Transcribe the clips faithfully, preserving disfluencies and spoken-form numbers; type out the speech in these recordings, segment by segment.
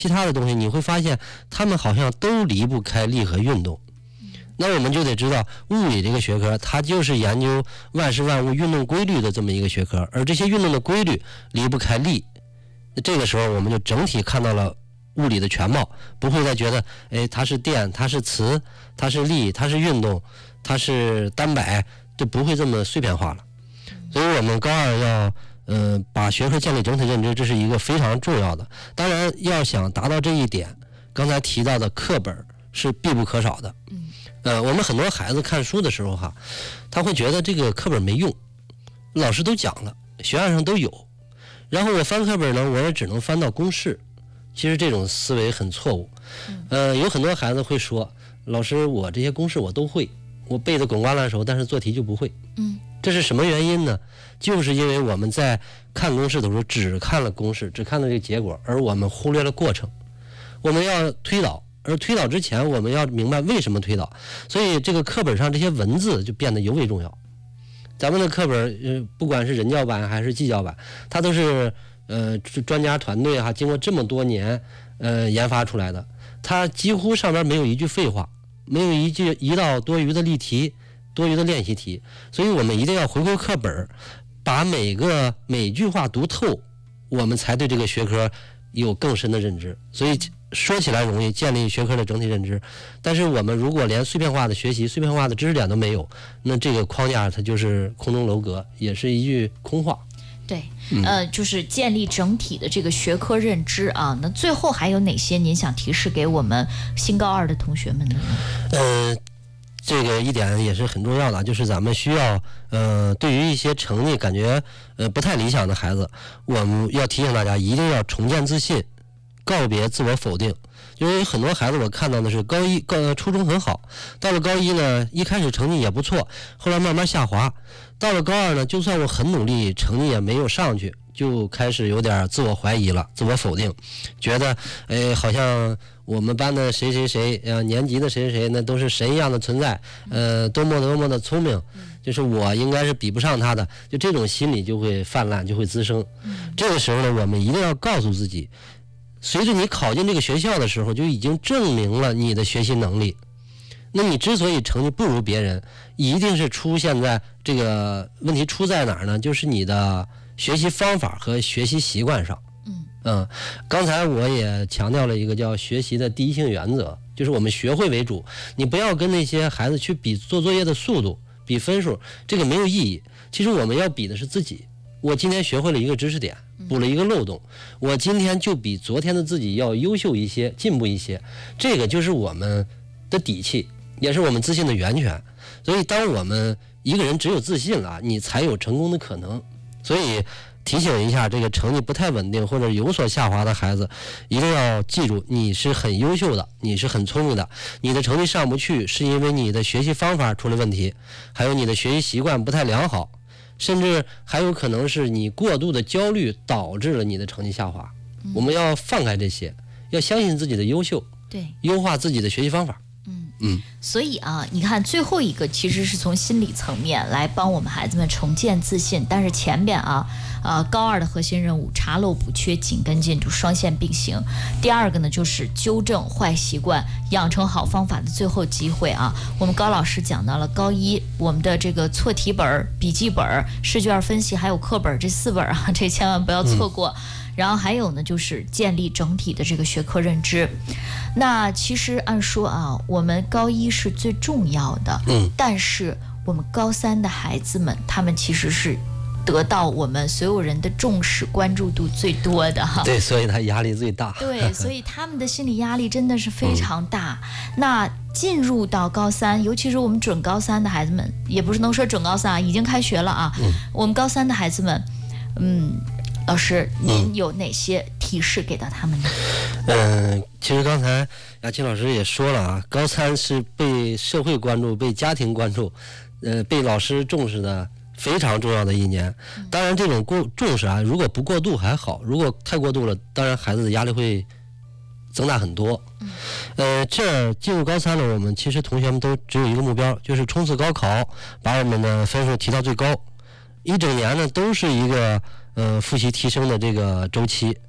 其他的东西，你会发现他们好像都离不开力和运动。那我们就得知道，物理这个学科它就是研究万事万物运动规律的这么一个学科，而这些运动的规律离不开力。这个时候我们就整体看到了物理的全貌，不会再觉得哎，它是电，它是磁，它是力，它是运动，它是单摆，就不会这么碎片化了。所以我们高二要呃把学科建立整体认知，这是一个非常重要的。当然要想达到这一点，刚才提到的课本是必不可少的。呃，我们很多孩子看书的时候哈，他会觉得这个课本没用，老师都讲了，学案上都有，然后我翻课本呢，我也只能翻到公式。其实这种思维很错误。呃，有很多孩子会说，老师，我这些公式我都会，我背得滚瓜烂熟，但是做题就不会。嗯，这是什么原因呢？就是因为我们在看公式的时候只看了公式，只看了这个结果，而我们忽略了过程。我们要推导。而推导之前，我们要明白为什么推导，所以这个课本上这些文字就变得尤为重要。咱们的课本，呃，不管是人教版还是技教版，它都是呃专家团队哈，经过这么多年呃研发出来的，它几乎上面没有一句废话，没有一句一道多余的例题、多余的练习题，所以我们一定要回归课本，把每个每句话读透，我们才对这个学科有更深的认知。所以说起来容易，建立学科的整体认知，但是我们如果连碎片化的学习、碎片化的知识点都没有，那这个框架它就是空中楼阁，也是一句空话。 对，呃，就是建立整体的这个学科认知啊。那最后还有哪些您想提示给我们新高二的同学们呢？ 呃，这个一点也是很重要的，就是咱们需要，呃，对于一些成绩感觉呃不太理想的孩子，我们要提醒大家一定要重建自信。告别自我否定，因为很多孩子我看到的是高一高初中很好，到了高一呢，一开始成绩也不错，后来慢慢下滑，到了高二呢，就算我很努力，成绩也没有上去，就开始有点自我怀疑了，自我否定，觉得哎，好像我们班的谁谁谁啊，年级的谁谁谁那都是神一样的存在，呃，多么多么的聪明，就是我应该是比不上他的，就这种心理就会泛滥，就会滋生。这个时候呢，我们一定要告诉自己，随着你考进这个学校的时候，就已经证明了你的学习能力。那你之所以成绩不如别人，一定是出现在这个问题出在哪儿呢？就是你的学习方法和学习习惯上。嗯嗯，刚才我也强调了一个叫学习的第一性原则，就是我们学会为主，你不要跟那些孩子去比做作业的速度、比分数，这个没有意义。其实我们要比的是自己。我今天学会了一个知识点，补了一个漏洞，我今天就比昨天的自己要优秀一些，进步一些，这个就是我们的底气，也是我们自信的源泉。所以当我们一个人只有自信了，你才有成功的可能。所以提醒一下这个成绩不太稳定或者有所下滑的孩子，一定要记住，你是很优秀的，你是很聪明的，你的成绩上不去是因为你的学习方法出了问题，还有你的学习习惯不太良好，甚至还有可能是你过度的焦虑导致了你的成绩下滑。嗯、我们要放开这些，要相信自己的优秀， 对， 优化自己的学习方法。 嗯嗯，所以啊，你看最后一个其实是从心理层面来帮我们孩子们重建自信，但是前边啊，呃，高二的核心任务查漏补缺、紧跟进度、双线并行。第二个呢，就是纠正坏习惯、养成好方法的最后机会啊。我们高老师讲到了高一我们的这个错题本、笔记本、试卷分析还有课本这四本啊，这千万不要错过。嗯，然后还有呢，就是建立整体的这个学科认知。那其实按说啊，我们高一是最重要的，嗯，但是我们高三的孩子们，他们其实是得到我们所有人的重视、关注度最多的哈。 对，所以他压力最大。 对，所以他们的心理压力真的是非常大。嗯、那进入到高三，尤其是我们准高三的孩子们，也不是能说准高三啊，已经开学了啊。嗯、我们高三的孩子们，嗯。老师，您有哪些提示给到他们呢？ 嗯、呃，其实刚才雅琴老师也说了啊，高三是被社会关注、被家庭关注，呃，被老师重视的非常重要的一年。当然，这种过重视啊，如果不过度还好，如果太过度了，当然孩子的压力会增大很多。呃，这进入高三了，我们其实同学们都只有一个目标，就是冲刺高考，把我们的分数提到最高。一整年呢，都是一个呃复习提升的这个周期，也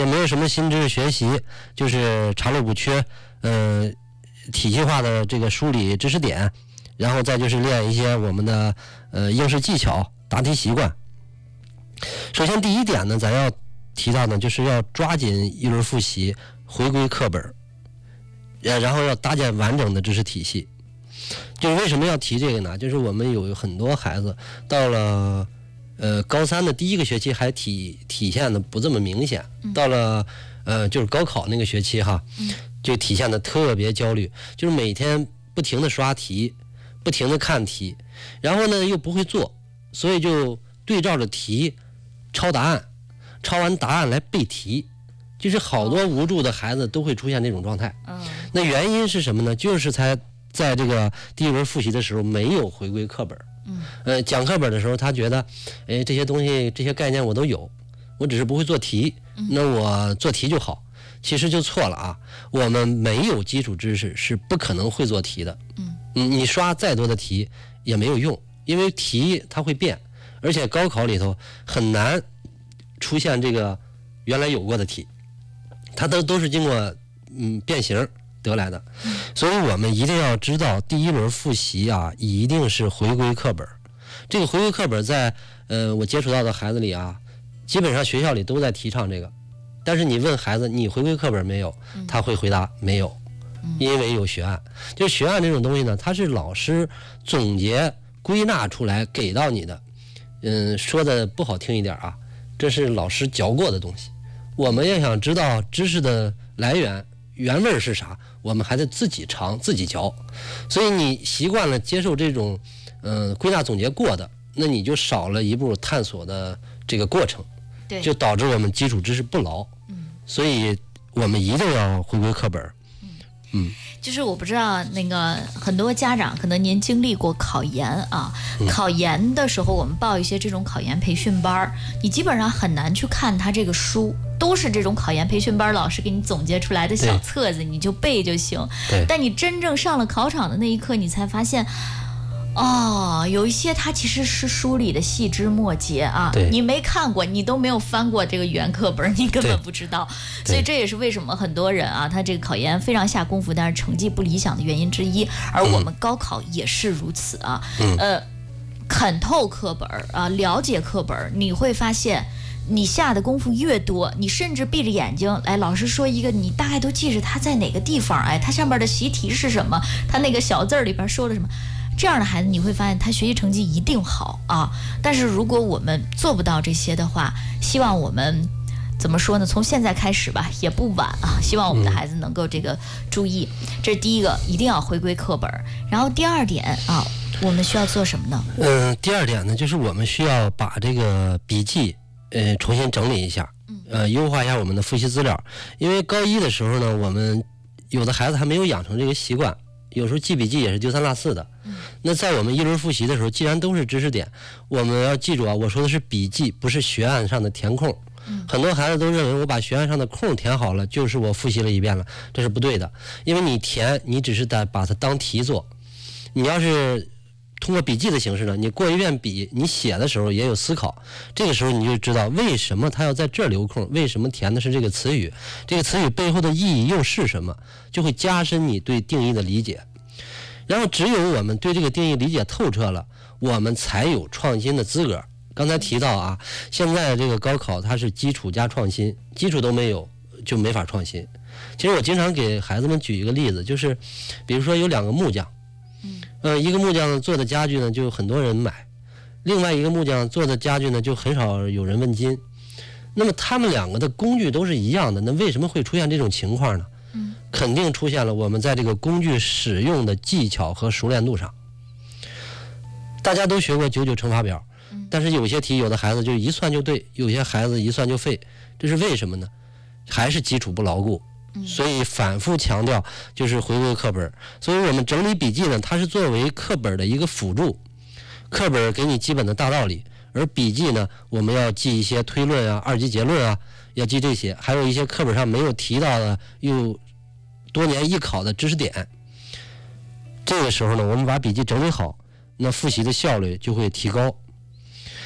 也没有什么新知识学习，就是查漏补缺，呃，体系化的这个梳理知识点，然后再就是练一些我们的呃应试技巧、答题习惯。首先第一点呢，咱要提到呢，就是要抓紧一轮复习，回归课本，呃，然后要搭建完整的知识体系。就是为什么要提这个呢？就是我们有很多孩子到了呃高三的第一个学期还体体现的不这么明显，到了呃就是高考那个学期哈，就体现的特别焦虑，就是每天不停的刷题，不停的看题，然后呢又不会做，所以就对照着题抄答案，抄完答案来背题，就是好多无助的孩子都会出现这种状态。那原因是什么呢？就是才在这个第一轮复习的时候没有回归课本。嗯，呃，讲课本的时候，他觉得，哎，这些东西、这些概念我都有，我只是不会做题，那我做题就好。其实就错了啊！我们没有基础知识是不可能会做题的。嗯，你刷再多的题也没有用，因为题它会变，而且高考里头很难出现这个原来有过的题，它都都是经过嗯变形得来的。所以我们一定要知道，第一轮复习啊，一定是回归课本。这个回归课本在呃我接触到的孩子里啊，基本上学校里都在提倡这个。但是你问孩子你回归课本没有，他会回答没有，因为有学案。就学案这种东西呢，它是老师总结归纳出来给到你的。嗯，说的不好听一点啊，这是老师嚼过的东西。我们要想知道知识的来源原味是啥，我们还得自己尝自己嚼。所以你习惯了接受这种嗯、呃、归纳总结过的，那你就少了一步探索的这个过程，就导致我们基础知识不牢。嗯，所以我们一定要回归课本。嗯嗯， 就是我不知道那个很多家长可能您经历过考研啊，嗯、考研的时候我们报一些这种考研培训班，你基本上很难去看他这个书，都是这种考研培训班老师给你总结出来的小册子，你就背就行。但你真正上了考场的那一刻，你才发现。哦，有一些它其实是书里的细枝末节啊，你没看过，你都没有翻过这个原课本，你根本不知道。所以这也是为什么很多人啊，他这个考研非常下功夫，但是成绩不理想的原因之一。而我们高考也是如此啊，嗯、呃，啃透课本啊，了解课本，你会发现。你下的功夫越多，你甚至闭着眼睛，哎，老师说一个，你大概都记着它在哪个地方，哎，它上面的习题是什么，它那个小字里边说了什么，这样的孩子你会发现他学习成绩一定好啊。但是如果我们做不到这些的话，希望我们怎么说呢？从现在开始吧，也不晚啊。希望我们的孩子能够这个注意，这是第一个，一定要回归课本。然后第二点啊，我们需要做什么呢？ 嗯，第二点呢，就是我们需要把这个笔记。呃，重新整理一下，呃，优化一下我们的复习资料。因为高一的时候呢，我们有的孩子还没有养成这个习惯，有时候记笔记也是丢三落四的。那在我们一轮复习的时候，既然都是知识点，我们要记住啊，我说的是笔记，不是学案上的填空。很多孩子都认为我把学案上的空填好了，就是我复习了一遍了，这是不对的。因为你填，你只是在把它当题做。你要是通过笔记的形式呢，你过一遍笔，你写的时候也有思考，这个时候你就知道为什么他要在这儿留空，为什么填的是这个词语，这个词语背后的意义又是什么，就会加深你对定义的理解。然后只有我们对这个定义理解透彻了，我们才有创新的资格。刚才提到啊，现在这个高考它是基础加创新，基础都没有就没法创新。其实我经常给孩子们举一个例子，就是比如说有两个木匠，呃，一个木匠做的家具呢，就很多人买；另外一个木匠做的家具呢，就很少有人问津。那么他们两个的工具都是一样的，那为什么会出现这种情况呢？嗯，肯定出现了我们在这个工具使用的技巧和熟练度上。大家都学过九九乘法表，但是有些题有的孩子就一算就对，有些孩子一算就废，这是为什么呢？还是基础不牢固。所以反复强调就是回归课本。所以我们整理笔记呢，它是作为课本的一个辅助，课本给你基本的大道理，而笔记呢，我们要记一些推论啊、二级结论啊，要记这些，还有一些课本上没有提到的又多年艺考的知识点。这个时候呢，我们把笔记整理好，那复习的效率就会提高。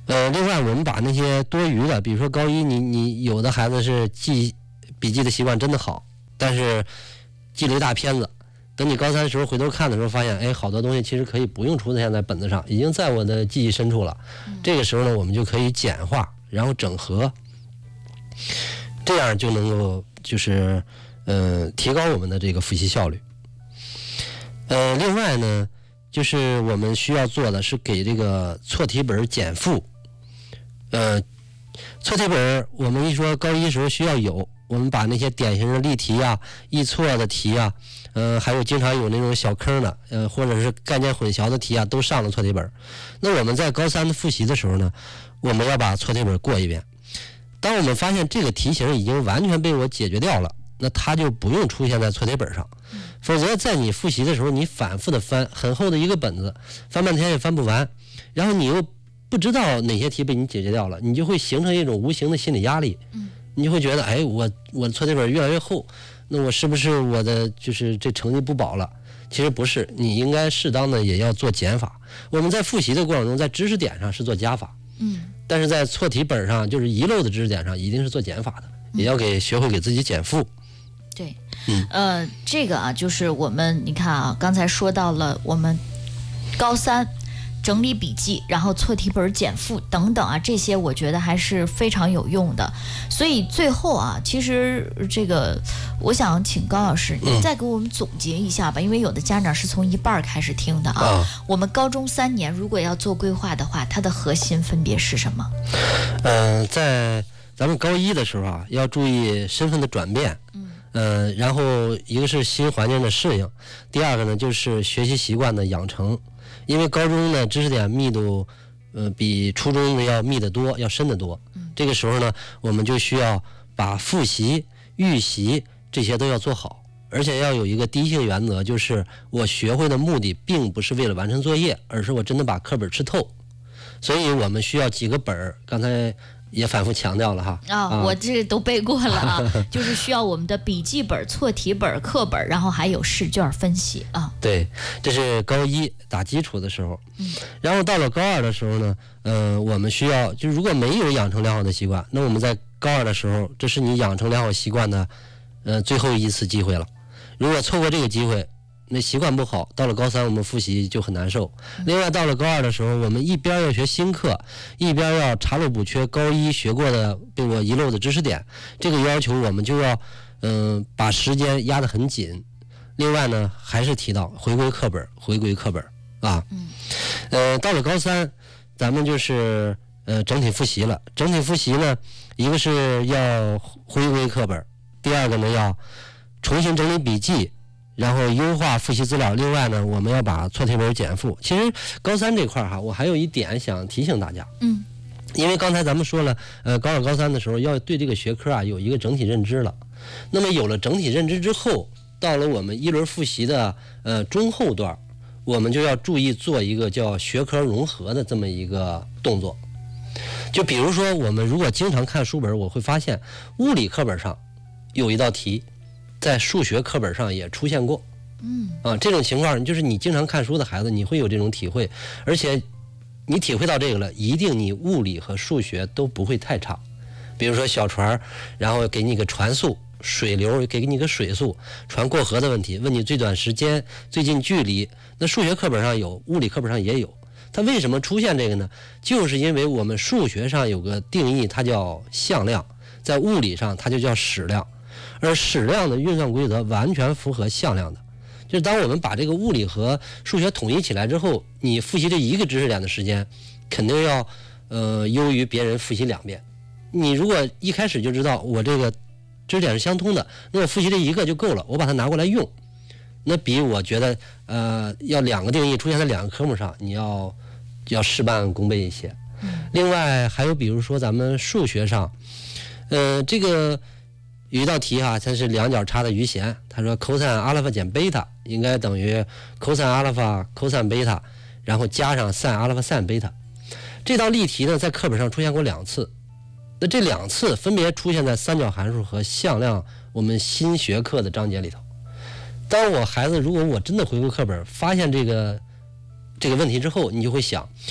呃，另外我们把那些多余的，比如说高一你你有的孩子是记笔记的习惯真的好，但是记了一大片子，等你高三的时候回头看的时候，发现哎，好多东西其实可以不用出现在本子上，已经在我的记忆深处了。嗯、这个时候呢，我们就可以简化，然后整合，这样就能够就是呃提高我们的这个复习效率。呃，另外呢，就是我们需要做的是给这个错题本减负。呃，错题本我们一说高一时候需要有，我们把那些典型的例题啊、易错的题啊，呃，还有经常有那种小坑的，呃，或者是概念混淆的题啊，都上了错题本。那我们在高三的复习的时候呢，我们要把错题本过一遍。当我们发现这个题型已经完全被我解决掉了，那它就不用出现在错题本上。否则在你复习的时候，你反复的翻很厚的一个本子，翻半天也翻不完，然后你又不知道哪些题被你解决掉了，你就会形成一种无形的心理压力。你就会觉得，哎，我我的错题本越来越厚，那我是不是我的就是这成绩不保了？其实不是，你应该适当的也要做减法。我们在复习的过程中，在知识点上是做加法，嗯，但是在错题本上，就是遗漏的知识点上，一定是做减法的，也要给学会给自己减负。 对，嗯，呃，这个啊，就是我们你看啊，刚才说到了我们高三整理笔记，然后错题本减负等等啊，这些我觉得还是非常有用的。所以最后啊，其实这个我想请高老师您再给我们总结一下吧，因为有的家长是从一半开始听的啊。啊我们高中三年如果要做规划的话，它的核心分别是什么？ 嗯、呃，在咱们高一的时候啊，要注意身份的转变。嗯。呃，然后一个是新环境的适应，第二个呢就是学习习惯的养成。因为高中呢知识点密度，呃，比初中的要密得多，要深得多。这个时候呢，我们就需要把复习、预习这些都要做好，而且要有一个第一性原则，就是我学会的目的并不是为了完成作业，而是我真的把课本吃透。所以我们需要几个本儿，刚才也反复强调了哈。 啊、哦，我这都背过了啊，就是需要我们的笔记本、错题本、课本，然后还有试卷分析啊。 对，这是高一打基础的时候。嗯。然后到了高二的时候呢，呃，我们需要就如果没有养成良好的习惯，那我们在高二的时候，这是你养成良好习惯的，呃，最后一次机会了。如果错过这个机会，那习惯不好，到了高三我们复习就很难受。另外到了高二的时候，我们一边要学新课，一边要查漏补缺高一学过的被我遗漏的知识点，这个要求我们就要嗯、呃、把时间压得很紧。另外呢，还是提到回归课本，回归课本啊。呃，到了高三，咱们就是呃整体复习了。整体复习呢，一个是要回归课本，第二个呢要重新整理笔记，然后优化复习资料。另外呢，我们要把错题本减负。其实高三这块哈，我还有一点想提醒大家，嗯，因为刚才咱们说了，呃，高二高三的时候要对这个学科啊有一个整体认知了。那么有了整体认知之后，到了我们一轮复习的呃中后段，我们就要注意做一个叫学科融合的这么一个动作。就比如说，我们如果经常看书本，我会发现物理课本上有一道题，在数学课本上也出现过。嗯啊，这种情况就是你经常看书的孩子，你会有这种体会，而且你体会到这个了，一定你物理和数学都不会太差。比如说小船，然后给你个船速，水流给你个水速，船过河的问题，问你最短时间、最近距离，那数学课本上有，物理课本上也有。它为什么出现这个呢？就是因为我们数学上有个定义，它叫向量，在物理上它就叫矢量，而矢量的运算规则完全符合向量的。就是当我们把这个物理和数学统一起来之后，你复习这一个知识点的时间肯定要呃优于别人复习两遍。你如果一开始就知道我这个知识点是相通的，那我复习这一个就够了，我把它拿过来用，那比我觉得呃要两个定义出现在两个科目上，你要要事半功倍一些。另外还有比如说咱们数学上，呃这个有一道题哈，它是两角差的余弦，他说 cos 阿拉法减贝塔应该等于 cos 阿拉法 cos 贝塔，然后加上 sin 阿拉法 sin 贝塔。这道例题呢在课本上出现过两次，那这两次分别出现在三角函数和向量我们新学课的章节里头。当我孩子如果我真的回顾课本发现这个这个问题之后，你就会想，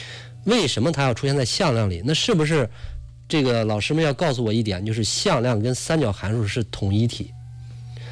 为什么它要出现在向量里？那是不是这个老师们要告诉我一点，就是向量跟三角函数是统一体？